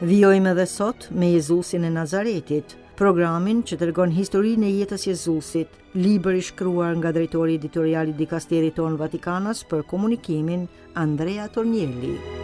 Vijojmë edhe sot me Jezusin e Nazaretit, programin që tregon historinë e jetës Jezusit, libër i shkruar nga drejtori editorial i dikasterit ton Vatikanas për komunikimin Andrea Tornielli.